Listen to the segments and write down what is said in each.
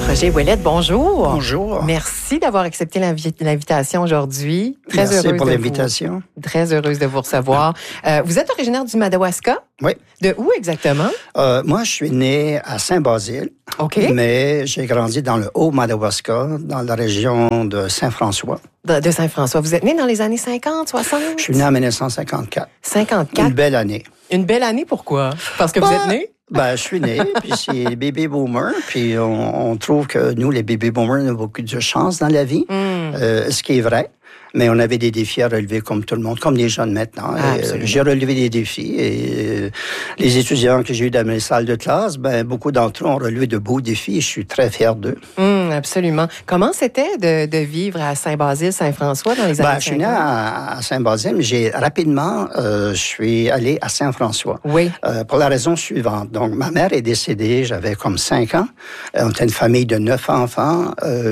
Roger Ouellette, bonjour. Bonjour. Merci d'avoir accepté l'invitation aujourd'hui. Merci pour l'invitation. Très heureuse de vous recevoir. Vous êtes originaire du Madawaska? Oui. De où exactement? Moi, je suis né à Saint-Basile. OK. Mais j'ai grandi dans le Haut-Madawaska, dans la région de Saint-François. De Saint-François. Vous êtes né dans les années 50, 60? Je suis né en 1954. 54? Une belle année. Une belle année, pourquoi? Parce que vous êtes né? Je suis né, puis c'est baby boomer, puis on trouve que nous, les baby boomers, on a beaucoup de chance dans la vie, ce qui est vrai. Mais on avait des défis à relever comme tout le monde, comme les jeunes maintenant. J'ai relevé des défis et les étudiants que j'ai eu dans mes salles de classe, beaucoup d'entre eux ont relevé de beaux défis et je suis très fier d'eux. Absolument. Comment c'était de vivre à Saint-Basile, Saint-François dans les années 50? Je suis né à Saint-Basile, mais je suis allé à Saint-François. Oui. Pour la raison suivante. Donc, ma mère est décédée, j'avais comme 5 ans. On était une famille de 9 enfants,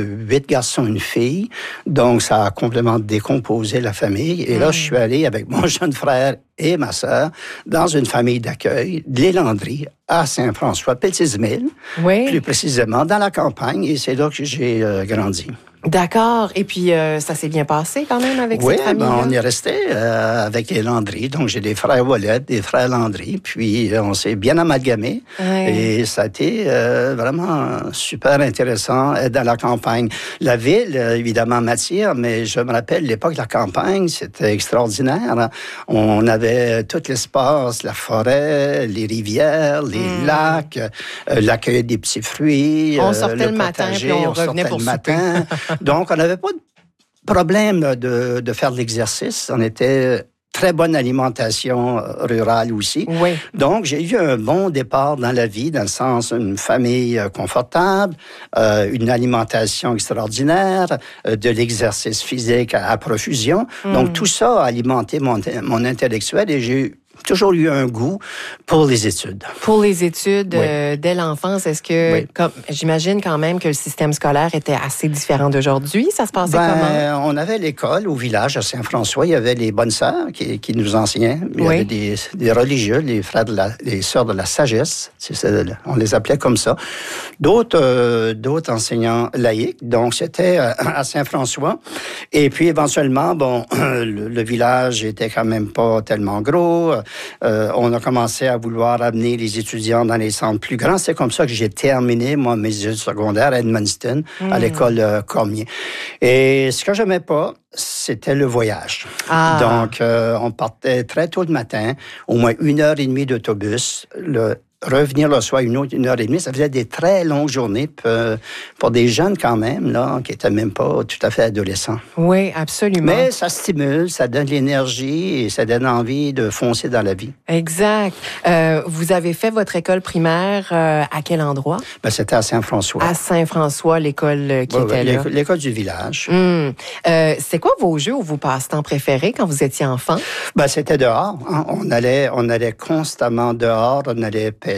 8 garçons, une fille. Donc, ça a complètement décomposé la famille. Et là, je suis allé avec mon jeune frère et ma sœur dans une famille d'accueil, de l'Élandrie, à Saint-François, Petits-Îles, plus précisément dans la campagne, et c'est là que j'ai grandi. D'accord. Et puis, ça s'est bien passé quand même avec cette famille? Oui, on est resté avec les Landry. Donc, j'ai des frères Ouellette, des frères Landry. Puis, on s'est bien amalgamés. Et ça a été vraiment super intéressant dans la campagne. La ville, évidemment, m'attire, mais je me rappelle, l'époque de la campagne, c'était extraordinaire. On avait tout l'espace, la forêt, les rivières, les lacs, l'accueil des petits fruits. On sortait le matin, puis on revenait pour souper. Donc, on n'avait pas de problème de faire de l'exercice. On était très bonne alimentation rurale aussi. Oui. Donc, j'ai eu un bon départ dans la vie, dans le sens une famille confortable, une alimentation extraordinaire, de l'exercice physique à profusion. Donc, tout ça a alimenté mon intellectuel et j'ai toujours eu un goût pour les études. Pour les études, dès l'enfance, est-ce que, j'imagine quand même que le système scolaire était assez différent d'aujourd'hui? Ça se passait comment? On avait l'école au village à Saint-François. Il y avait les bonnes sœurs qui nous enseignaient. Il y avait des religieux, les sœurs de la sagesse. On les appelait comme ça. D'autres enseignants laïcs. Donc, c'était à Saint-François. Et puis, éventuellement, le village était quand même pas tellement gros. On a commencé à vouloir amener les étudiants dans les centres plus grands. C'est comme ça que j'ai terminé, moi, mes études secondaires à Edmundston, à l'école Cormier. Et ce que j'aimais pas, c'était le voyage. Donc, on partait très tôt le matin, au moins 1h30 d'autobus. Revenir le soir, 1h30, ça faisait des très longues journées pour des jeunes quand même, là, qui étaient même pas tout à fait adolescents. Oui, absolument. Mais ça stimule, ça donne de l'énergie et ça donne envie de foncer dans la vie. Exact. Vous avez fait votre école primaire à quel endroit? C'était à Saint-François. À Saint-François, l'école qui était là. L'école du village. C'est quoi vos jeux ou vos passe-temps préférés quand vous étiez enfant? C'était dehors. Hein. On allait constamment dehors, on allait pêcher,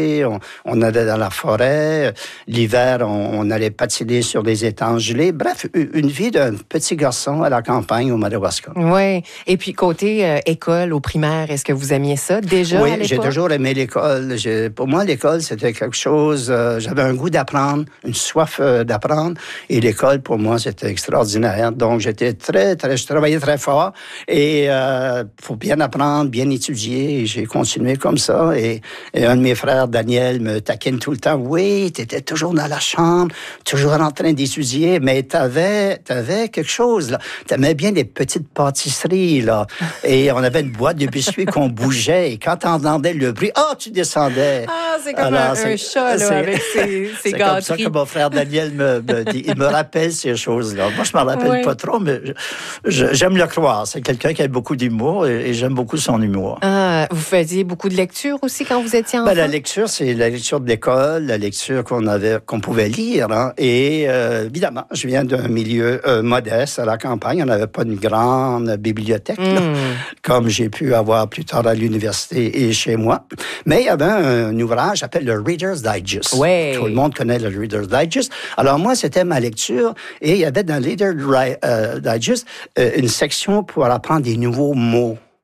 on allait dans la forêt. L'hiver, on allait patiner sur des étangs gelés. Bref, une vie d'un petit garçon à la campagne au Madawaska. Oui. Et puis, côté école, au primaire, est-ce que vous aimiez ça déjà à l'époque? Oui, j'ai toujours aimé l'école. Pour moi, l'école, c'était quelque chose... j'avais un goût d'apprendre, une soif d'apprendre. Et l'école, pour moi, c'était extraordinaire. Donc, je travaillais très fort. Et pour bien apprendre, bien étudier, et j'ai continué comme ça. Et un de mes frères, Daniel, me taquine tout le temps. Oui, tu étais toujours dans la chambre, toujours en train d'étudier, mais t'avais quelque chose, là. T'aimais bien des petites pâtisseries, là. Et on avait une boîte de biscuits qu'on bougeait, et quand t'entendais le bruit, tu descendais. C'est comme un chat, là, avec ses gâteries. C'est comme ça que mon frère Daniel me dit. Il me rappelle ces choses-là. Moi, je m'en rappelle pas trop, mais j'aime le croire. C'est quelqu'un qui a beaucoup d'humour, et j'aime beaucoup son humour. Vous faisiez beaucoup de lecture aussi quand vous étiez enfant? La lecture, c'est la lecture de l'école, la lecture qu'on pouvait lire. Hein. Et évidemment, je viens d'un milieu modeste à la campagne. On n'avait pas une grande bibliothèque, là, comme j'ai pu avoir plus tard à l'université et chez moi. Mais il y avait un ouvrage qui s'appelle le Reader's Digest. Ouais. Tout le monde connaît le Reader's Digest. Alors moi, c'était ma lecture. Et il y avait dans le Reader's Digest une section pour apprendre des nouveaux mots.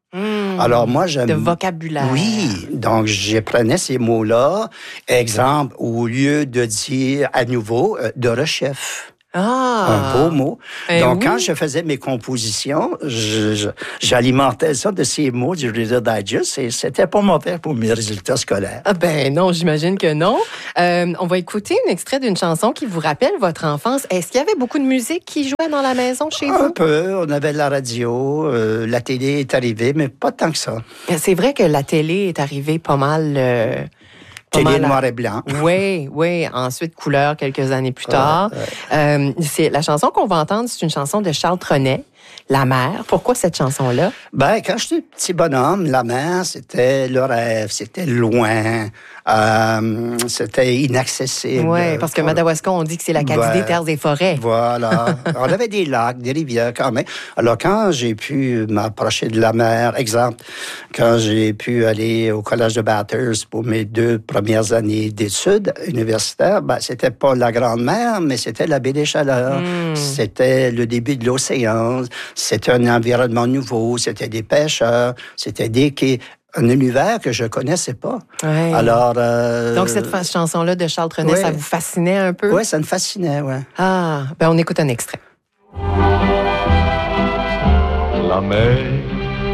Alors moi, j'aime... De vocabulaire. Oui, donc j'apprenais ces mots-là. Exemple, au lieu de dire à nouveau, de rechef. Un beau mot. Donc, quand je faisais mes compositions, j'alimentais ça de ces mots du Reader's Digest et c'était pas mauvais pour mes résultats scolaires. Ah ben non, j'imagine que non. On va écouter un extrait d'une chanson qui vous rappelle votre enfance. Est-ce qu'il y avait beaucoup de musique qui jouait dans la maison chez vous? Un peu. On avait la radio, la télé est arrivée, mais pas tant que ça. C'est vrai que la télé est arrivée pas mal... Télé noir et blanc. Oui. Ensuite, couleur quelques années plus tard. C'est la chanson qu'on va entendre, c'est une chanson de Charles Trenet, La mer. Pourquoi cette chanson-là? Ben, quand j'étais petit bonhomme, la mer, c'était le rêve, c'était loin, c'était inaccessible. Oui, parce que Madawaska, on dit que c'est l'Acadie des terres et forêts. Voilà. On avait des lacs, des rivières quand même. Alors, quand j'ai pu m'approcher de la mer, exemple, quand j'ai pu aller au Collège de Bathurst pour mes 2 premières années d'études universitaires, ben, c'était pas la Grande Mer, mais c'était la baie des Chaleurs. C'était le début de l'océan. C'était un environnement nouveau. C'était des pêcheurs. C'était des quais. Un univers que je connaissais pas. Ouais. Alors, donc, cette chanson-là de Charles Trenet, ça vous fascinait un peu? Oui, ça me fascinait, oui. Ah, ben on écoute un extrait. La mer